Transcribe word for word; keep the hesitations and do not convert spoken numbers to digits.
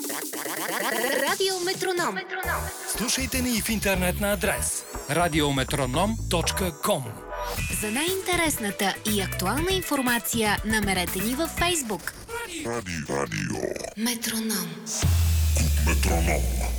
Радио Метроном. Слушайте ни и в интернет на адрес радиометроном точка ком. За най-интересната и актуална информация намерете ни във Фейсбук. Радио. Радио. Метроном. Метроном.